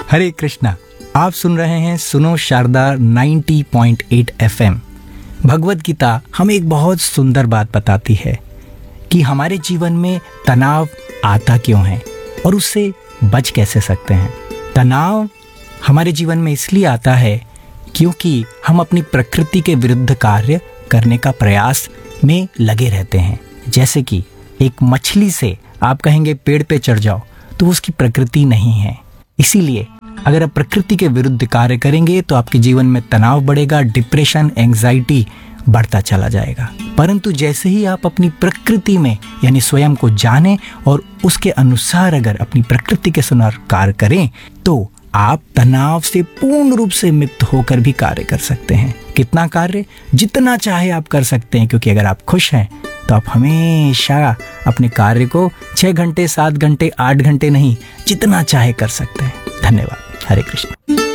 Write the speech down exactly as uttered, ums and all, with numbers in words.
हरे कृष्णा। आप सुन रहे हैं सुनो शारदा नब्बे पॉइंट आठ एफएम। भगवत गीता हमें एक बहुत सुंदर बात बताती है कि हमारे जीवन में तनाव आता क्यों है और उससे बच कैसे सकते हैं। तनाव हमारे जीवन में इसलिए आता है क्योंकि हम अपनी प्रकृति के विरुद्ध कार्य करने का प्रयास में लगे रहते हैं। जैसे कि एक मछली से आप कहेंगे पेड़ पे चढ़ जाओ तो उसकी प्रकृति नहीं है। इसीलिए अगर आप प्रकृति के विरुद्ध कार्य करेंगे तो आपके जीवन में तनाव बढ़ेगा, डिप्रेशन, एंजाइटी बढ़ता चला जाएगा। परंतु जैसे ही आप अपनी प्रकृति में यानी स्वयं को जानें और उसके अनुसार अगर अपनी प्रकृति के अनुसार कार्य करें तो आप तनाव से पूर्ण रूप से मुक्त होकर भी कार्य कर सकते हैं। कितना कार्य? जितना चाहे आप कर सकते हैं, क्योंकि अगर आप खुश हैं तो आप हमेशा अपने कार्य को छः घंटे, सात घंटे, आठ घंटे नहीं, जितना चाहे कर सकते हैं। धन्यवाद। हरे कृष्ण।